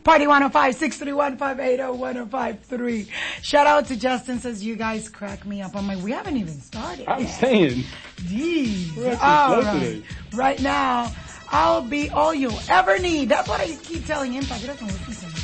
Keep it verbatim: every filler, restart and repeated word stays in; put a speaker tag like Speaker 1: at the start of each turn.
Speaker 1: Party one oh five, six three one, five eight oh, one oh five three. Shout out to Justin, says you guys crack me up. I'm like, we haven't even started
Speaker 2: I'm
Speaker 1: yet.
Speaker 2: saying.
Speaker 1: Jeez. All right. Right now, I'll be all you'll ever need. That's what I keep telling Impact. He doesn't listen to me.